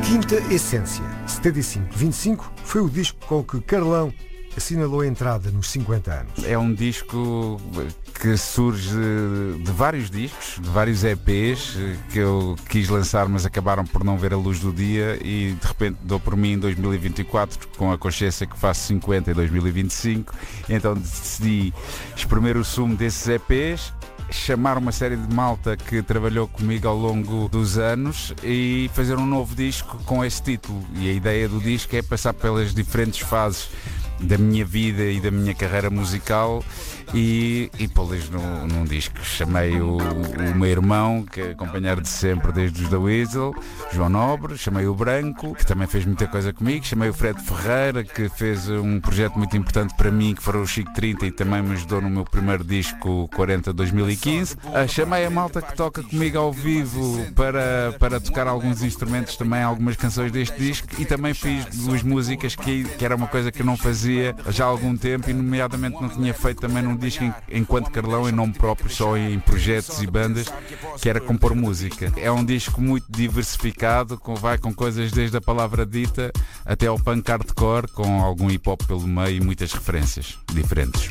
Quinta Essência 75-25 foi o disco com que Carlão assinalou a entrada nos 50 anos. É um disco que surge de vários discos, de vários EPs que eu quis lançar, mas acabaram por não ver a luz do dia, e de repente dou por mim em 2024 com a consciência que faço 50 em 2025, então decidi espremer o sumo desses EPs, chamar uma série de malta que trabalhou comigo ao longo dos anos e fazer um novo disco com esse título. E a ideia do disco é passar pelas diferentes fases da minha vida e da minha carreira musical e pô-las num disco. Chamei o meu irmão, que é companheiro de sempre desde os da Weasel, João Nobre, chamei o Branco, que também fez muita coisa comigo, chamei o Fred Ferreira, que fez um projeto muito importante para mim, que foi o Chico 30 e também me ajudou no meu primeiro disco 40 2015. Chamei a malta que toca comigo ao vivo para tocar alguns instrumentos, também algumas canções deste disco, e também fiz duas músicas que era uma coisa que eu não fazia já há algum tempo, e nomeadamente não tinha feito também num disco enquanto Carlão, em nome próprio, só em projetos e bandas, que era compor música. É um disco muito diversificado, vai com coisas desde a palavra dita até ao punk hardcore, com algum hip hop pelo meio e muitas referências diferentes.